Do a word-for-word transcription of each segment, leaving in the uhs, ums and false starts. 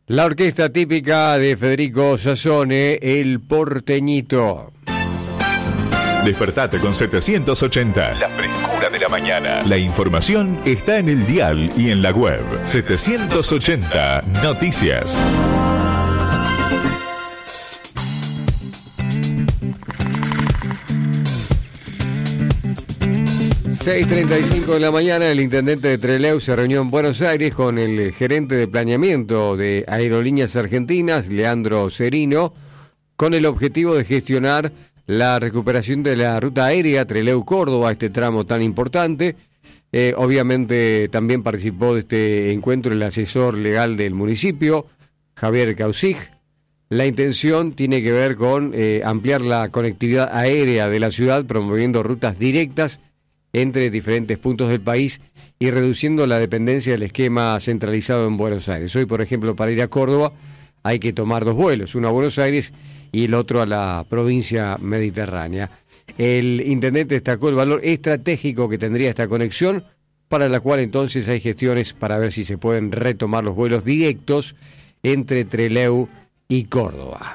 La orquesta típica de Federico Sassone, El Porteñito. Despertate con setecientos ochenta. La frescura de la mañana. La información está en el dial y en la web. setecientos ochenta Noticias. seis treinta y cinco de la mañana, el intendente de Trelew se reunió en Buenos Aires con el gerente de planeamiento de Aerolíneas Argentinas, Leandro Serino, con el objetivo de gestionar la recuperación de la ruta aérea Trelew-Córdoba, este tramo tan importante. Eh, obviamente también participó de este encuentro el asesor legal del municipio, Javier Causig. La intención tiene que ver con eh, ampliar la conectividad aérea de la ciudad, promoviendo rutas directas entre diferentes puntos del país y reduciendo la dependencia del esquema centralizado en Buenos Aires. Hoy, por ejemplo, para ir a Córdoba hay que tomar dos vuelos, uno a Buenos Aires y el otro a la provincia mediterránea. El intendente destacó el valor estratégico que tendría esta conexión, para la cual entonces hay gestiones para ver si se pueden retomar los vuelos directos entre Trelew y Córdoba.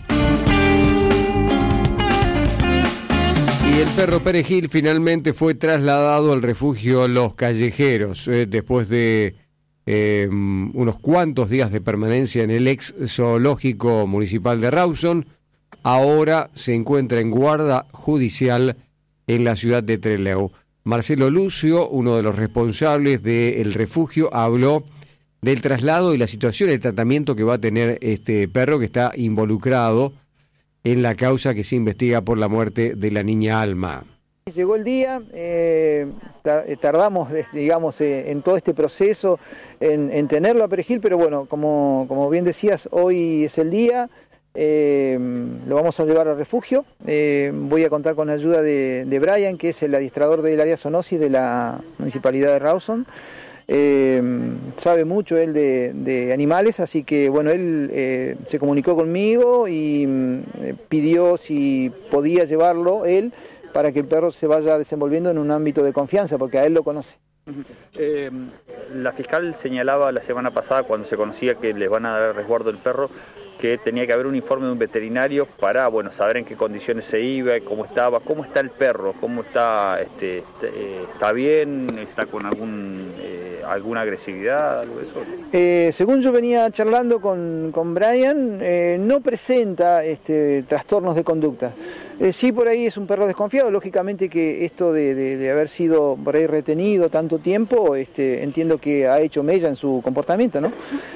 Y el perro Perejil finalmente fue trasladado al refugio Los Callejeros, eh, después de eh, unos cuantos días de permanencia en el ex zoológico municipal de Rawson. Ahora se encuentra en guarda judicial en la ciudad de Trelew. Marcelo Lucio, uno de los responsables del refugio, habló del traslado y la situación, el tratamiento que va a tener este perro que está involucrado en la causa que se investiga por la muerte de la niña Alma. Llegó el día, eh, tardamos, digamos, eh, en todo este proceso en, en tenerlo a Perejil, pero bueno, como, como bien decías, hoy es el día, eh, lo vamos a llevar al refugio. Eh, voy a contar con la ayuda de, de Brian, que es el adiestrador del área zoonosis de la municipalidad de Rawson. Eh, sabe mucho él de, de animales, así que bueno, él eh, se comunicó conmigo y eh, pidió si podía llevarlo él para que el perro se vaya desenvolviendo en un ámbito de confianza, porque a él lo conoce. Eh, la fiscal señalaba la semana pasada, cuando se conocía que les van a dar resguardo del perro, que tenía que haber un informe de un veterinario para, bueno, saber en qué condiciones se iba, cómo estaba, cómo está el perro, cómo está, este, eh, está bien, está con algún eh, alguna agresividad, algo de eso. Eh, según yo venía charlando con, con Brian, eh, no presenta este, trastornos de conducta. Eh, sí, por ahí es un perro desconfiado, lógicamente que esto de, de, de haber sido por ahí retenido tanto tiempo, este, entiendo que ha hecho mella en su comportamiento, ¿no?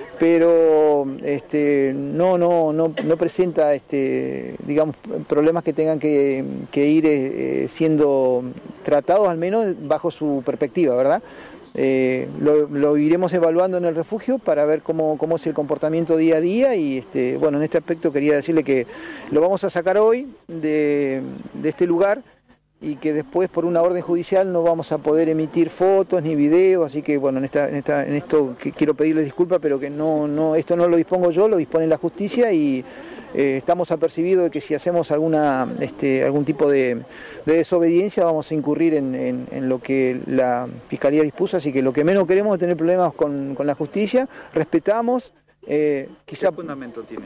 Pero este, no, no, no, no presenta este, digamos, problemas que tengan que, que ir eh, siendo tratados, al menos bajo su perspectiva, ¿verdad? Eh, lo, lo iremos evaluando en el refugio para ver cómo, cómo es el comportamiento día a día y este, bueno, en este aspecto quería decirle que lo vamos a sacar hoy de, de este lugar y que después por una orden judicial no vamos a poder emitir fotos ni videos, así que bueno, en esta, en esta, en esto que quiero pedirles disculpas, pero que no, no, esto no lo dispongo yo, lo dispone la justicia y eh, estamos apercibidos de que si hacemos alguna, este, algún tipo de, de desobediencia vamos a incurrir en, en, en lo que la Fiscalía dispuso, así que lo que menos queremos es tener problemas con, con la justicia, respetamos. Eh, quizá, ¿Qué fundamento tiene?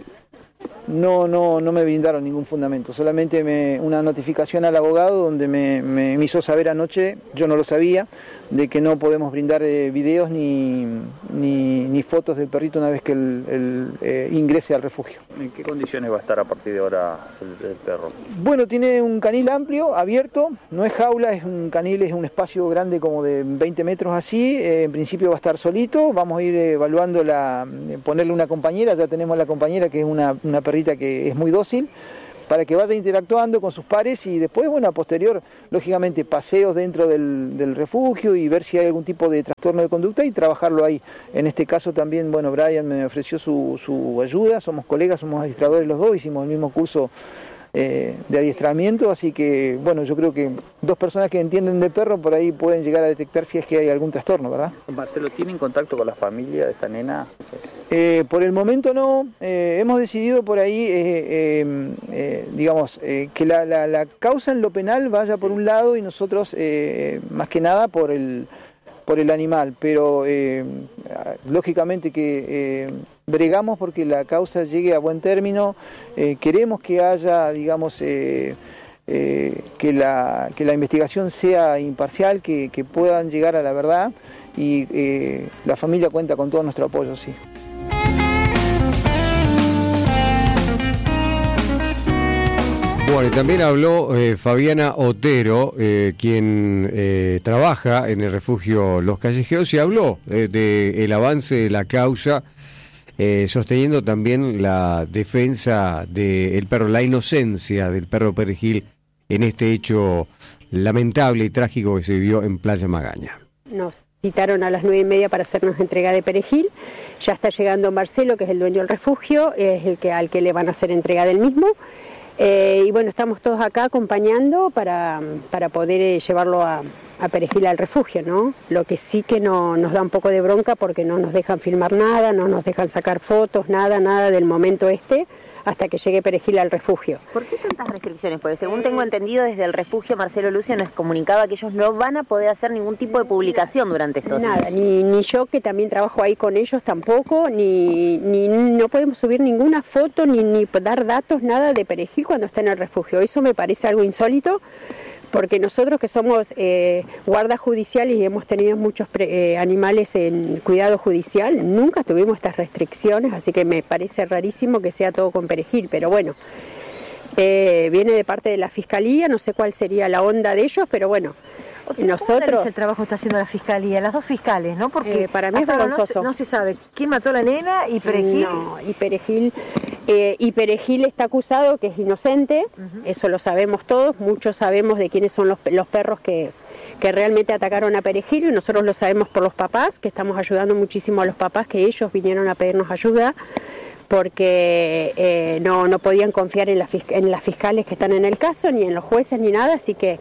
No, no, no me brindaron ningún fundamento, solamente me, una notificación al abogado donde me, me, me hizo saber anoche, yo no lo sabía, de que no podemos brindar eh, videos ni, ni, ni fotos del perrito una vez que el, el eh, ingrese al refugio. ¿En qué condiciones va a estar a partir de ahora el, el perro? Bueno, tiene un canil amplio, abierto, no es jaula, es un canil, es un espacio grande como de veinte metros así, eh, en principio va a estar solito, vamos a ir evaluando, la, ponerle una compañera, ya tenemos la compañera que es una, una perrita que es muy dócil, para que vaya interactuando con sus pares y después, bueno, a posterior, lógicamente, paseos dentro del, del refugio y ver si hay algún tipo de trastorno de conducta y trabajarlo ahí. En este caso también, bueno, Brian me ofreció su, su ayuda, somos colegas, somos adiestradores los dos, hicimos el mismo curso eh, de adiestramiento, así que, bueno, yo creo que dos personas que entienden de perro por ahí pueden llegar a detectar si es que hay algún trastorno, ¿verdad? Marcelo, ¿tienen contacto con la familia de esta nena? Eh, por el momento no, eh, hemos decidido por ahí, eh, eh, eh, digamos, eh, que la, la, la causa en lo penal vaya por un lado y nosotros, eh, más que nada, por el, por el animal, pero eh, lógicamente que eh, bregamos porque la causa llegue a buen término, eh, queremos que haya, digamos, eh, eh, que, la, que la investigación sea imparcial, que, que puedan llegar a la verdad y eh, la familia cuenta con todo nuestro apoyo, sí. Bueno, y también habló eh, Fabiana Otero, eh, quien eh, trabaja en el refugio Los Callejeros, y habló eh, del avance de la causa, eh, sosteniendo también la defensa del perro, la inocencia del perro Perejil en este hecho lamentable y trágico que se vivió en Playa Magaña. Nos citaron a las nueve y media para hacernos entrega de Perejil. Ya está llegando Marcelo, que es el dueño del refugio, es el que al que le van a hacer entrega del mismo. Eh, y bueno, estamos todos acá acompañando para, para poder eh, llevarlo a, a Perejil al refugio, ¿no? Lo que sí que no, nos da un poco de bronca porque no nos dejan filmar nada, no nos dejan sacar fotos, nada, nada del momento este, hasta que llegue Perejil al refugio. ¿Por qué tantas restricciones? Porque según tengo entendido, desde el refugio Marcelo Lucio nos comunicaba que ellos no van a poder hacer ningún tipo de publicación durante estos días. Nada, ni, ni yo que también trabajo ahí con ellos tampoco, ni, ni no podemos subir ninguna foto, ni, ni dar datos, nada de Perejil cuando está en el refugio. Eso me parece algo insólito, porque nosotros que somos eh, guardas judiciales y hemos tenido muchos pre, eh, animales en cuidado judicial, nunca tuvimos estas restricciones, así que me parece rarísimo que sea todo con Perejil, pero bueno, eh, viene de parte de la Fiscalía, no sé cuál sería la onda de ellos, pero bueno, nosotros... el trabajo está haciendo la Fiscalía, las dos fiscales, ¿no? Porque eh, para mí es vergonzoso. No se, no se sabe quién mató a la nena y Perejil. No, y Perejil... Eh, y Perejil está acusado que es inocente, uh-huh. Eso lo sabemos todos, muchos sabemos de quiénes son los, los perros que, que realmente atacaron a Perejil, y nosotros lo sabemos por los papás, que estamos ayudando muchísimo a los papás, que ellos vinieron a pedirnos ayuda, porque eh, no, no podían confiar en, la, en las fiscales que están en el caso, ni en los jueces, ni nada, así que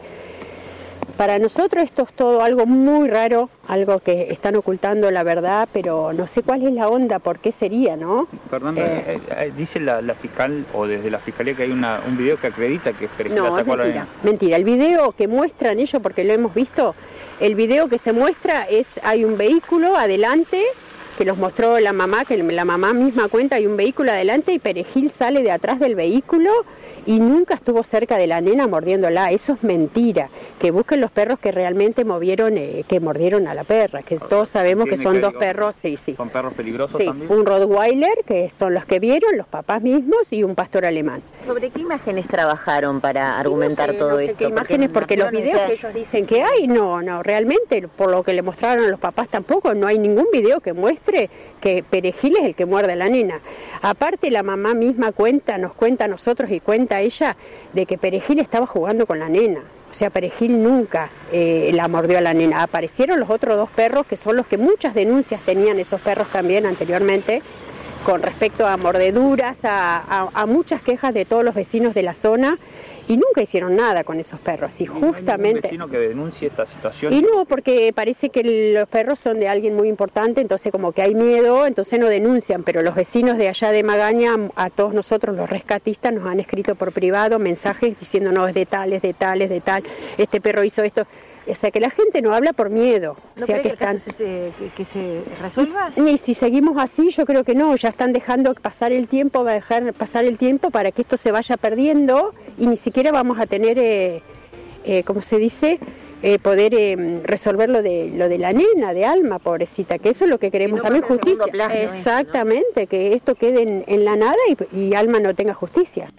para nosotros esto es todo algo muy raro, algo que están ocultando la verdad, pero no sé cuál es la onda, por qué sería, ¿no? Fernanda, eh, eh, dice la, la fiscal, o desde la fiscalía, que hay una, un video que acredita que Perejil no, atacó es mentira, a la nena. Mentira, el video que muestran ellos, porque lo hemos visto, el video que se muestra es, hay un vehículo adelante, que los mostró la mamá, que la mamá misma cuenta, hay un vehículo adelante y Perejil sale de atrás del vehículo y nunca estuvo cerca de la nena mordiéndola. Eso es mentira. Que busquen los perros que realmente movieron, eh, que mordieron a la perra, que todos sabemos que son que dos digo, perros, sí, sí. ¿Son perros peligrosos sí, también? Un Rottweiler, que son los que vieron, los papás mismos, y un pastor alemán. ¿Sobre qué imágenes trabajaron para argumentar no sé, todo no sé esto? qué imágenes, porque, porque los videos que ellos dicen que hay, no, no, realmente, por lo que le mostraron a los papás tampoco, no hay ningún video que muestre que Perejil es el que muerde a la nena. Aparte, la mamá misma cuenta, nos cuenta a nosotros y cuenta ella, de que Perejil estaba jugando con la nena. O sea, Perejil nunca eh, la mordió a la nena. Aparecieron los otros dos perros, que son los que muchas denuncias tenían esos perros también anteriormente, con respecto a mordeduras, a, a, a muchas quejas de todos los vecinos de la zona, y nunca hicieron nada con esos perros. Y justamente... ¿Hay un vecino que denuncie esta situación? Y no, porque parece que los perros son de alguien muy importante, entonces como que hay miedo, entonces no denuncian, pero los vecinos de allá de Magaña, a todos nosotros los rescatistas, nos han escrito por privado mensajes diciéndonos es de tal, es de tal, es de tal, este perro hizo esto. O sea, que la gente no habla por miedo. ¿No o sea, cree que, que, están... se, que, que se resuelva? Y, y si seguimos así, yo creo que no, ya están dejando pasar el tiempo, va a dejar pasar el tiempo para que esto se vaya perdiendo y ni siquiera vamos a tener, eh, eh, ¿cómo se dice?, eh, poder eh, resolver lo de, lo de la nena, de Alma, pobrecita, que eso es lo que queremos no también, justicia. Plano, exactamente, esto, ¿no? Que esto quede en, en la nada y, y Alma no tenga justicia.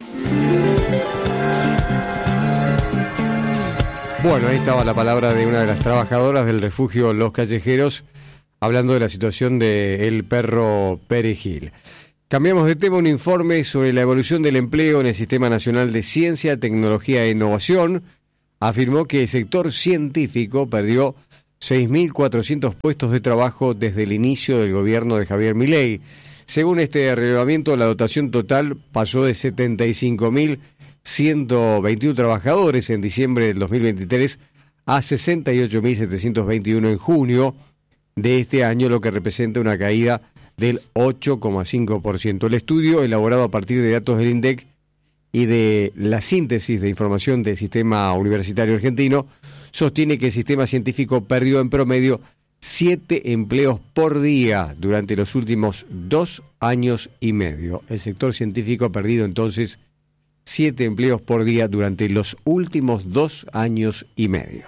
Bueno, ahí estaba la palabra de una de las trabajadoras del refugio Los Callejeros, hablando de la situación del perro Perejil. Cambiamos de tema, un informe sobre la evolución del empleo en el Sistema Nacional de Ciencia, Tecnología e Innovación afirmó que el sector científico perdió seis mil cuatrocientos puestos de trabajo desde el inicio del gobierno de Javier Milei. Según este relevamiento, la dotación total pasó de setenta y cinco mil ciento veintiuno trabajadores en diciembre del dos mil veintitrés a sesenta y ocho mil setecientos veintiuno en junio de este año, lo que representa una caída del ocho coma cinco por ciento. El estudio, elaborado a partir de datos del INDEC y de la síntesis de información del sistema universitario argentino, sostiene que el sistema científico perdió en promedio siete empleos por día durante los últimos dos años y medio. El sector científico ha perdido entonces siete empleos por día durante los últimos dos años y medio.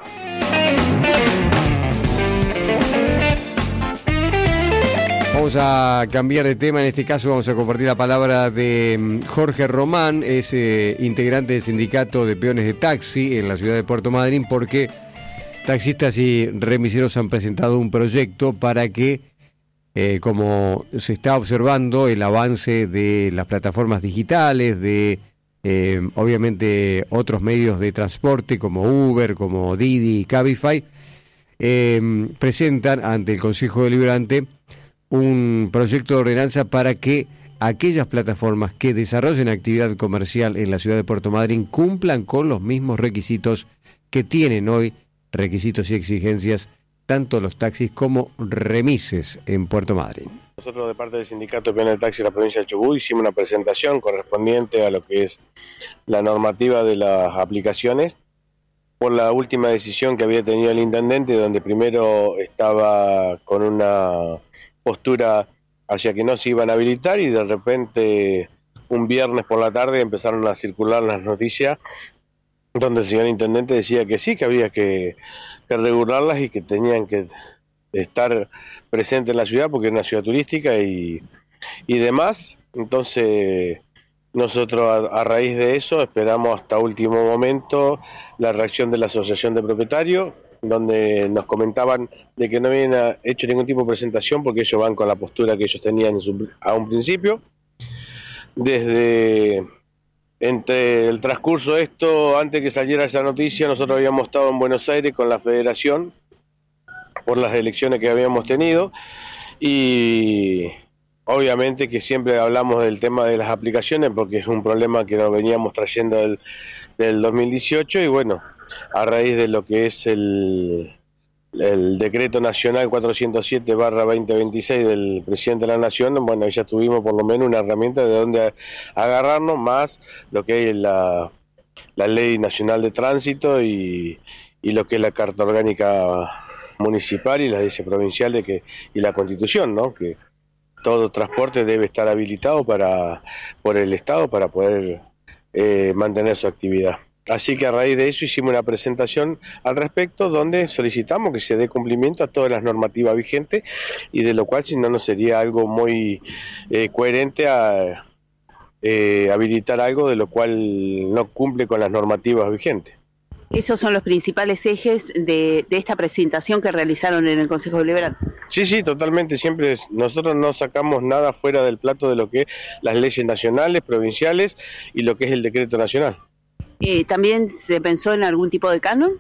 Vamos a cambiar de tema, en este caso vamos a compartir la palabra de Jorge Román, es eh, integrante del sindicato de peones de taxi en la ciudad de Puerto Madryn, porque taxistas y remiseros han presentado un proyecto para que, eh, como se está observando el avance de las plataformas digitales, de eh, obviamente otros medios de transporte como Uber, como Didi, Cabify, eh, presentan ante el Consejo Deliberante un proyecto de ordenanza para que aquellas plataformas que desarrollen actividad comercial en la ciudad de Puerto Madryn cumplan con los mismos requisitos que tienen hoy, requisitos y exigencias, tanto los taxis como remises en Puerto Madryn. Nosotros, de parte del Sindicato de Peones de Taxi de la provincia de Chubut, hicimos una presentación correspondiente a lo que es la normativa de las aplicaciones por la última decisión que había tenido el intendente, donde primero estaba con una postura hacia que no se iban a habilitar y de repente un viernes por la tarde empezaron a circular las noticias donde el señor intendente decía que sí, que había que, que regularlas y que tenían que estar presentes en la ciudad porque es una ciudad turística y, y demás. Entonces nosotros a, a raíz de eso esperamos hasta último momento la reacción de la Asociación de Propietarios, donde nos comentaban de que no habían hecho ningún tipo de presentación porque ellos van con la postura que ellos tenían en su, a un principio. Desde entre el transcurso de esto, antes que saliera esa noticia, nosotros habíamos estado en Buenos Aires con la Federación por las elecciones que habíamos tenido y obviamente que siempre hablamos del tema de las aplicaciones porque es un problema que nos veníamos trayendo del, del dos mil dieciocho y bueno, a raíz de lo que es el, el decreto nacional cuatrocientos siete barra veinte veintiséis del presidente de la Nación, bueno, ya tuvimos por lo menos una herramienta de donde agarrarnos, más lo que es la, la ley nacional de tránsito y, y lo que es la carta orgánica municipal y la ley provincial de que, y la constitución, ¿no? Que todo transporte debe estar habilitado para por el Estado para poder eh, mantener su actividad. Así que a raíz de eso hicimos una presentación al respecto donde solicitamos que se dé cumplimiento a todas las normativas vigentes y de lo cual si no, no sería algo muy eh, coherente a eh, habilitar algo de lo cual no cumple con las normativas vigentes. Esos son los principales ejes de, de esta presentación que realizaron en el Consejo Deliberante. Sí, sí, totalmente. Siempre es, nosotros no sacamos nada fuera del plato de lo que es las leyes nacionales, provinciales y lo que es el decreto nacional. Eh, ¿También se pensó en algún tipo de canon?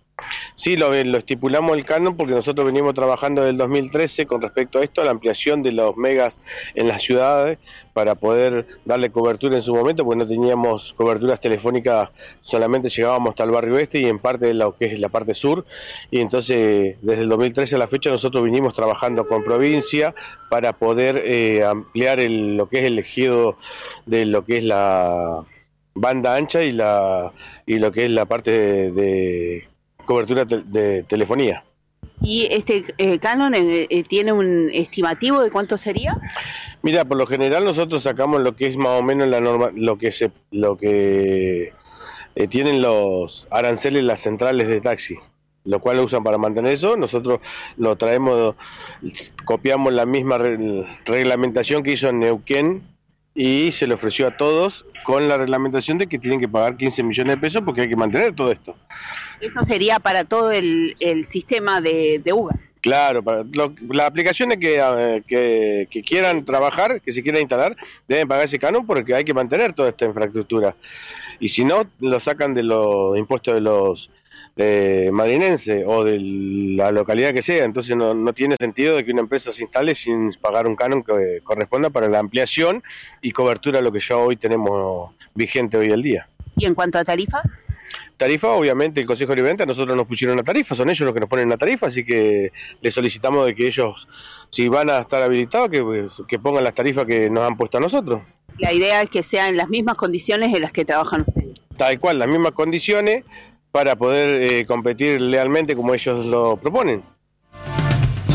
Sí, lo, lo estipulamos el canon porque nosotros venimos trabajando desde el dos mil trece con respecto a esto, a la ampliación de los megas en las ciudades para poder darle cobertura en su momento, porque no teníamos coberturas telefónicas, solamente llegábamos hasta el barrio oeste y en parte de lo que es la parte sur, y entonces desde el dos mil trece a la fecha nosotros vinimos trabajando con provincia para poder eh, ampliar el, lo que es el ejido de lo que es la banda ancha y la y lo que es la parte de, de cobertura te, de telefonía. ¿Y este eh, canon eh, eh, tiene un estimativo de cuánto sería? Mira, por lo general nosotros sacamos lo que es más o menos la norma, lo que se lo que eh, tienen los aranceles las centrales de taxi, lo cual lo usan para mantener eso. Nosotros lo traemos, copiamos la misma re, reglamentación que hizo en Neuquén y se le ofreció a todos con la reglamentación de que tienen que pagar quince millones de pesos porque hay que mantener todo esto. Eso sería para todo el, el sistema de, de Uber. Claro, para lo, las aplicaciones que, eh, que, que quieran trabajar, que se quieran instalar, deben pagar ese canon porque hay que mantener toda esta infraestructura. Y si no, lo sacan de los impuestos de los eh, madrinenses o de la localidad que sea. Entonces no, no tiene sentido de que una empresa se instale sin pagar un canon que corresponda para la ampliación y cobertura de lo que ya hoy tenemos vigente hoy el día. ¿Y en cuanto a tarifa? Tarifa, obviamente, el Consejo Deliberante a nosotros nos pusieron una tarifa, son ellos los que nos ponen una tarifa, así que les solicitamos de que ellos, si van a estar habilitados, que, que pongan las tarifas que nos han puesto a nosotros. La idea es que sean las mismas condiciones en las que trabajan ustedes. Tal cual, las mismas condiciones para poder eh, competir lealmente como ellos lo proponen.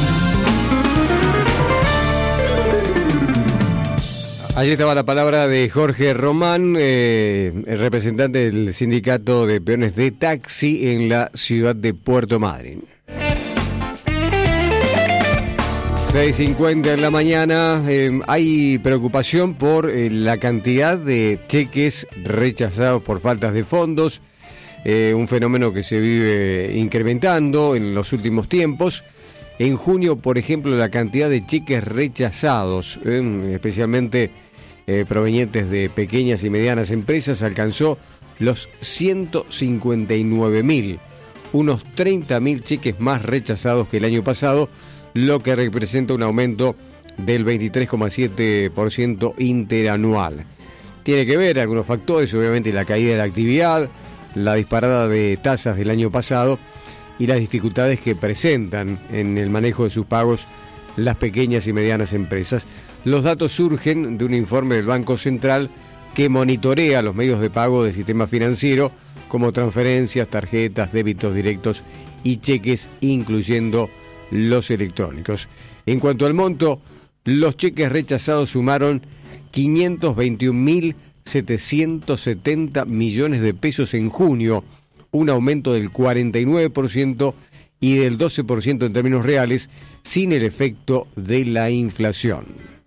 Allí estaba la palabra de Jorge Román, eh, el representante del sindicato de peones de taxi en la ciudad de Puerto Madryn. seis cincuenta en la mañana, eh, hay preocupación por eh, la cantidad de cheques rechazados por faltas de fondos, eh, un fenómeno que se vive incrementando en los últimos tiempos. En junio, por ejemplo, la cantidad de cheques rechazados, eh, especialmente eh, provenientes de pequeñas y medianas empresas, alcanzó los ciento cincuenta y nueve mil, unos treinta mil cheques más rechazados que el año pasado, lo que representa un aumento del veintitrés coma siete por ciento interanual. Tiene que ver algunos factores, obviamente la caída de la actividad, la disparada de tasas del año pasado y las dificultades que presentan en el manejo de sus pagos las pequeñas y medianas empresas. Los datos surgen de un informe del Banco Central que monitorea los medios de pago del sistema financiero, como transferencias, tarjetas, débitos directos y cheques, incluyendo los electrónicos. En cuanto al monto, los cheques rechazados sumaron quinientos veintiún mil setecientos setenta millones de pesos en junio, un aumento del cuarenta y nueve por ciento y del doce por ciento en términos reales, sin el efecto de la inflación.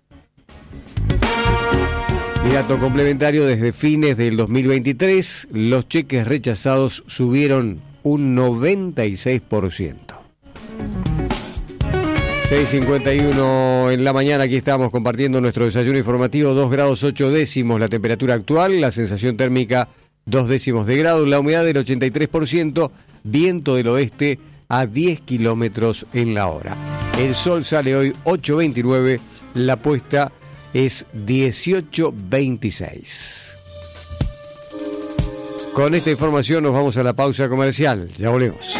Y dato complementario, desde fines del dos mil veintitrés, los cheques rechazados subieron un noventa y seis por ciento. seis cincuenta y uno en la mañana, aquí estamos compartiendo nuestro desayuno informativo, dos grados ocho décimos la temperatura actual, la sensación térmica dos décimos de grado, la humedad del ochenta y tres por ciento, viento del oeste a diez kilómetros en la hora. El sol sale hoy ocho veintinueve, la puesta es dieciocho veintiséis. Con esta información nos vamos a la pausa comercial, ya volvemos.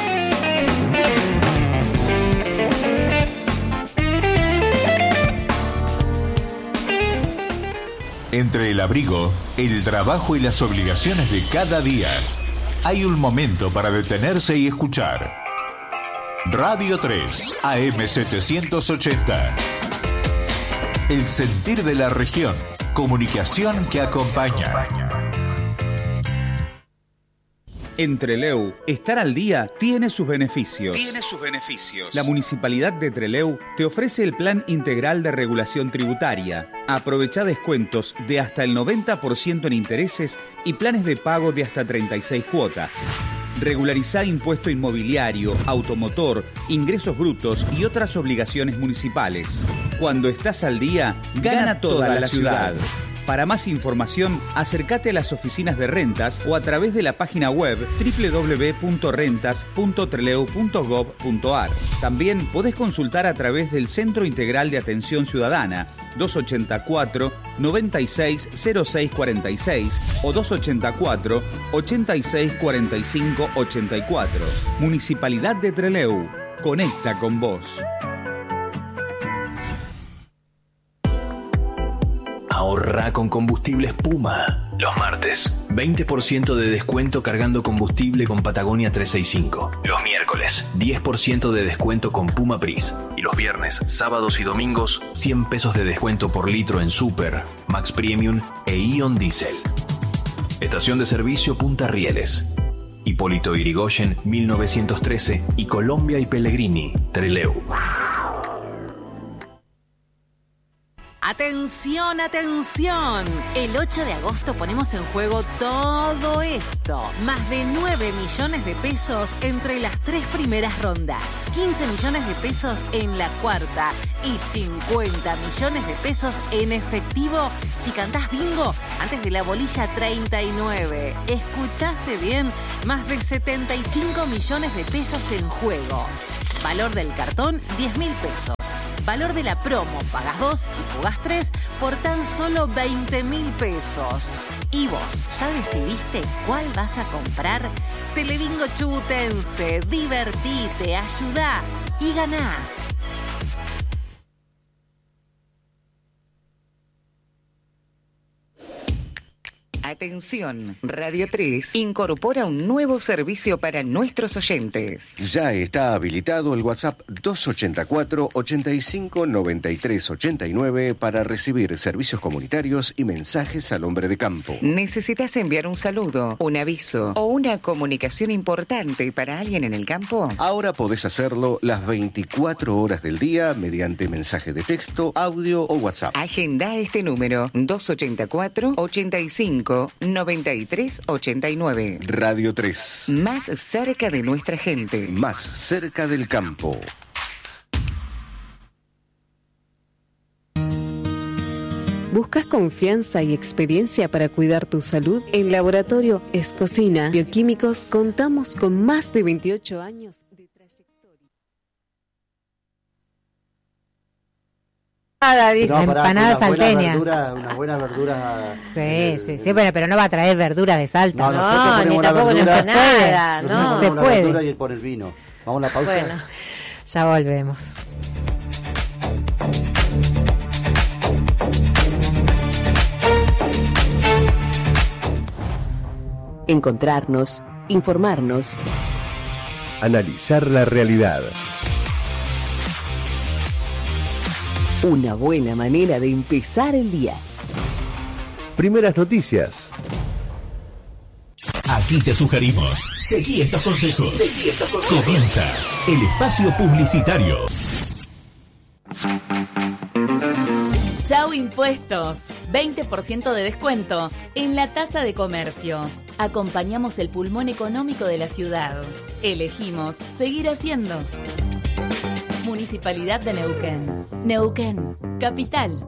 Entre el abrigo, el trabajo y las obligaciones de cada día, hay un momento para detenerse y escuchar. Radio tres, A M setecientos ochenta. El sentir de la región. Comunicación que acompaña. En Trelew, estar al día tiene sus beneficios. Tiene sus beneficios. La Municipalidad de Trelew te ofrece el Plan Integral de Regulación Tributaria. Aprovecha descuentos de hasta el noventa por ciento en intereses y planes de pago de hasta treinta y seis cuotas. Regularizá impuesto inmobiliario, automotor, ingresos brutos y otras obligaciones municipales. Cuando estás al día, gana toda la ciudad. Para más información, acércate a las oficinas de rentas o a través de la página web doble u doble u doble u punto rentas punto trelew punto gob punto ar. También podés consultar a través del Centro Integral de Atención Ciudadana doscientos ochenta y cuatro, noventa y seis, cero seis cuarenta y seis o doscientos ochenta y cuatro, ochenta y seis cuarenta y cinco ochenta y cuatro. Municipalidad de Trelew. Conecta con vos. Ahorra con Combustibles Puma. Los martes, veinte por ciento de descuento cargando combustible con Patagonia trescientos sesenta y cinco. Los miércoles, diez por ciento de descuento con Puma Pris. Y los viernes, sábados y domingos, cien pesos de descuento por litro en Super, Max Premium e Ion Diesel. Estación de servicio Punta Rieles. Hipólito Yrigoyen, mil novecientos trece y Colombia y Pellegrini, Trelew. Atención, atención. El ocho de agosto ponemos en juego todo esto. Más de nueve millones de pesos entre las tres primeras rondas. quince millones de pesos en la cuarta. Y cincuenta millones de pesos en efectivo si cantás bingo antes de la bolilla treinta y nueve. ¿Escuchaste bien? Más de setenta y cinco millones de pesos en juego. Valor del cartón, diez mil pesos. Valor de la promo, pagas dos y jugás tres por tan solo veinte mil pesos. ¿Y vos ya decidiste cuál vas a comprar? Telebingo Chubutense, divertite, ayudá y ganá. Atención, Radio tres incorpora un nuevo servicio para nuestros oyentes. Ya está habilitado el WhatsApp dos ochenta y cuatro, ochenta y cinco, noventa y tres, ochenta y nueve para recibir servicios comunitarios y mensajes al hombre de campo. ¿Necesitas enviar un saludo, un aviso o una comunicación importante para alguien en el campo? Ahora podés hacerlo las veinticuatro horas del día mediante mensaje de texto, audio o WhatsApp. Agenda este número dos ochenta y cuatro, ochenta y cinco, noventa y tres, ochenta y nueve. Radio tres. Más cerca de nuestra gente. Más cerca del campo. ¿Buscas confianza y experiencia para cuidar tu salud? En Laboratorio Escocina Bioquímicos contamos con más de veintiocho años de trayectoria. Nada, dice, No, pará, empanadas una buena salteñas. verdura, una buena verdura. Sí, sí, sí, bueno, pero no va a traer verduras de Salta. No, nosotros No, ponemos ni la tampoco no verdura, se puede. nosotros No, ponemos se la puede. verdura y él pone el vino. Vamos a la pausa. Bueno, ya volvemos. Encontrarnos, informarnos, analizar la realidad. Una buena manera de empezar el día. Primeras noticias. Aquí te sugerimos. Seguí estos consejos. Seguí estos consejos. Comienza el espacio publicitario. Chau Impuestos, veinte por ciento de descuento en la tasa de comercio. Acompañamos el pulmón económico de la ciudad. Elegimos seguir haciendo. Municipalidad de Neuquén. Neuquén, capital.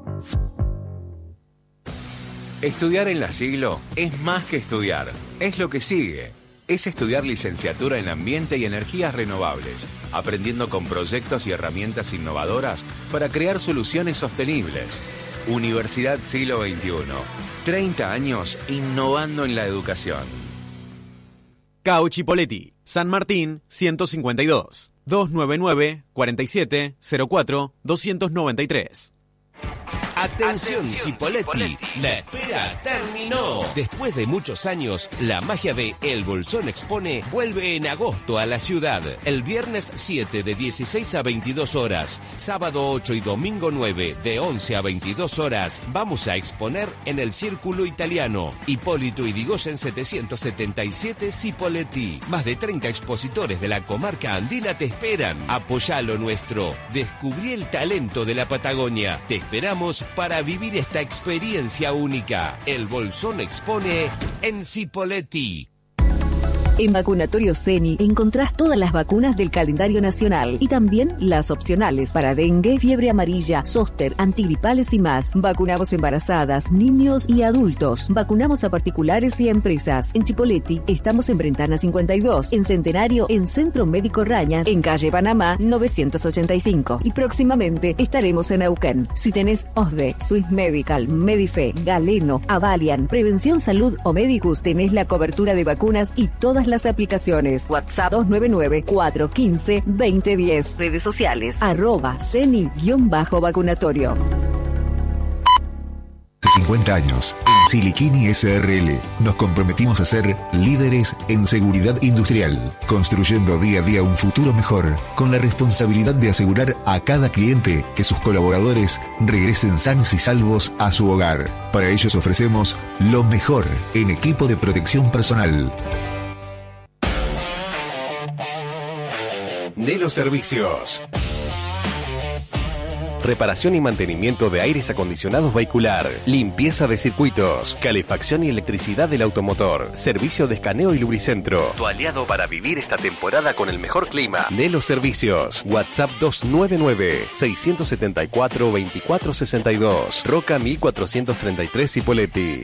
Estudiar en La Siglo es más que estudiar, es lo que sigue. Es estudiar licenciatura en Ambiente y Energías Renovables, aprendiendo con proyectos y herramientas innovadoras para crear soluciones sostenibles. Universidad Siglo veintiuno. treinta años innovando en la educación. Cao Chipolletti, San Martín, ciento cincuenta y dos. dos nueve nueve, cuarenta y siete, cero cuatro, doscientos noventa y tres. Atención, Cipolletti, la espera terminó. Después de muchos años, la magia de El Bolsón Expone vuelve en agosto a la ciudad. El viernes siete de dieciséis a veintidós horas, sábado ocho y domingo nueve de once a veintidós horas, vamos a exponer en el Círculo Italiano. Hipólito Yrigoyen setecientos setenta y siete, Cipolletti. Más de treinta expositores de la comarca andina te esperan. Apoyá lo nuestro. Descubrí el talento de la Patagonia. Te esperamos para vivir esta experiencia única. El Bolsón Expone en Cipolletti. En Vacunatorio Ceni encontrás todas las vacunas del calendario nacional y también las opcionales para dengue, fiebre amarilla, zóster, antigripales y más. Vacunamos embarazadas, niños y adultos. Vacunamos a particulares y a empresas. En Chipolletti estamos en Brentana cincuenta y dos, en Centenario, en Centro Médico Raña, en calle Panamá novecientos ochenta y cinco. Y próximamente estaremos en Neuquén. Si tenés O S D E, Swiss Medical, Medife, Galeno, Avalian, Prevención Salud o Medicus, tenés la cobertura de vacunas y todas las aplicaciones. WhatsApp dos nueve nueve, cuatro uno cinco, dos cero uno cero. Redes sociales arroba ceni-vacunatorio. Hace cincuenta años, en Siliquini S R L, nos comprometimos a ser líderes en seguridad industrial, construyendo día a día un futuro mejor, con la responsabilidad de asegurar a cada cliente que sus colaboradores regresen sanos y salvos a su hogar. Para ellos ofrecemos lo mejor en equipo de protección personal. Nelo Servicios. Reparación y mantenimiento de aires acondicionados vehicular, limpieza de circuitos, calefacción y electricidad del automotor, servicio de escaneo y lubricentro. Tu aliado para vivir esta temporada con el mejor clima. Nelo Servicios. WhatsApp dos nueve nueve, seis siete cuatro, dos cuatro seis dos. Roca mil cuatrocientos treinta y tres, Cipolletti.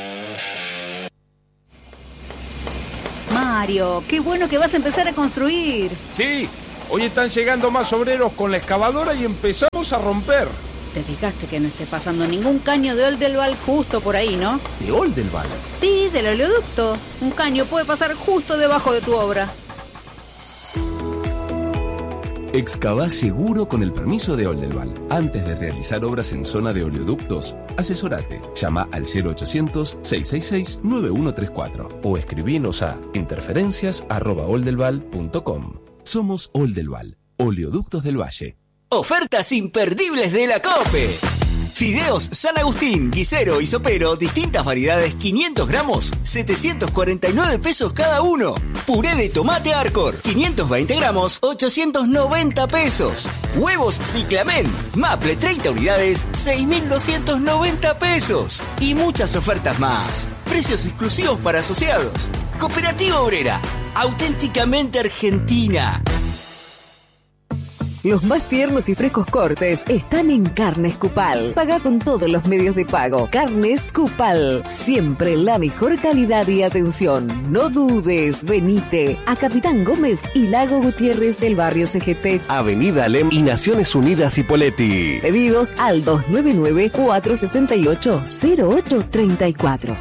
Mario, qué bueno que vas a empezar a construir. Sí, hoy están llegando más obreros con la excavadora y empezamos a romper. Te fijaste que no esté pasando ningún caño de Oldelval justo por ahí, ¿no? ¿De Oldelval? Sí, del oleoducto. Un caño puede pasar justo debajo de tu obra. Excavá seguro con el permiso de Oldelval. Antes de realizar obras en zona de oleoductos, asesorate. Llama al cero ochocientos, seiscientos sesenta y seis, noventa y uno treinta y cuatro o escribinos a interferencias arroba oldelval punto com. Somos Oldelval, Oleoductos del Valle. Ofertas imperdibles de la COPE. Fideos San Agustín, guisero y sopero, distintas variedades, quinientos gramos, setecientos cuarenta y nueve pesos cada uno. Puré de tomate Arcor, quinientos veinte gramos, ochocientos noventa pesos. Huevos Ciclamen, Maple treinta unidades, seis mil doscientos noventa pesos. Y muchas ofertas más. Precios exclusivos para asociados. Cooperativa Obrera, auténticamente argentina. Los más tiernos y frescos cortes están en Carnes Cupal. Paga con todos los medios de pago. Carnes Cupal. Siempre la mejor calidad y atención. No dudes, venite a Capitán Gómez y Lago Gutiérrez del barrio C G T. Avenida Alem y Naciones Unidas Cipolletti. Pedidos al dos nueve nueve, cuatro seis ocho, cero ocho tres cuatro.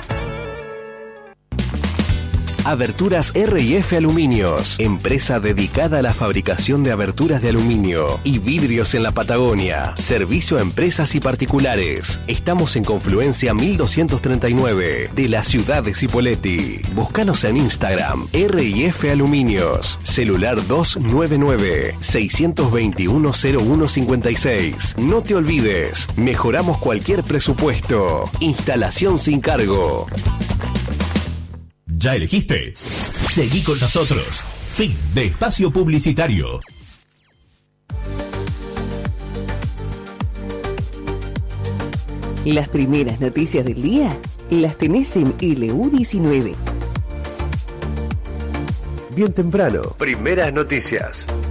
Aberturas R y F Aluminios, empresa dedicada a la fabricación de aberturas de aluminio y vidrios en la Patagonia. Servicio a empresas y particulares. Estamos en Confluencia mil doscientos treinta y nueve de la ciudad de Cipolletti. Búscanos en Instagram, R y F Aluminios. Celular dos nueve nueve, seis dos uno, cero uno cinco seis. No te olvides, mejoramos cualquier presupuesto. Instalación sin cargo. ¿Ya elegiste? Seguí con nosotros. Fin de espacio publicitario. Las primeras noticias del día las tenés en L U diecinueve. Bien temprano. Primeras noticias.